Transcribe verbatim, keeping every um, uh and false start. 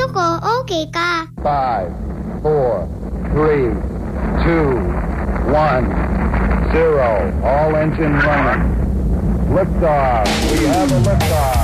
ko, okay ka. Five, four, three, two, one, zero. All engine running. Liftoff. We have a liftoff.